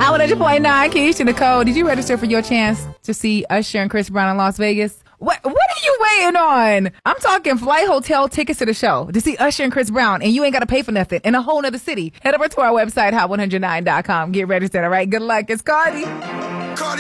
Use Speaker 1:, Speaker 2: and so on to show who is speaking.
Speaker 1: I 100.9 Keisha Nicole. Did you register for your chance to see Usher and Chris Brown in Las Vegas? What are you waiting on? I'm talking flight, hotel, tickets to the show to see Usher and Chris Brown, and you ain't got to pay for nothing in a whole nother city. Head over to our website, hot109.com. Get registered, all right? Good luck. It's Cardi.